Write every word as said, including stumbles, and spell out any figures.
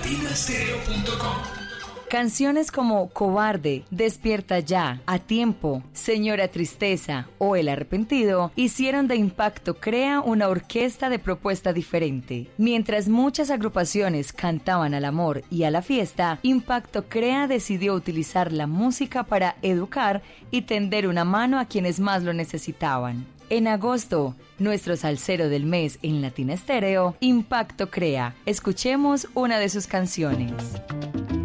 latina stereo punto com. Canciones como Cobarde, Despierta Ya, A Tiempo, Señora Tristeza o El Arrepentido hicieron de Impacto Crea una orquesta de propuesta diferente. Mientras muchas agrupaciones cantaban al amor y a la fiesta, Impacto Crea decidió utilizar la música para educar y tender una mano a quienes más lo necesitaban. En agosto, nuestro salsero del mes en Latina Stereo, Impacto Crea. Escuchemos una de sus canciones.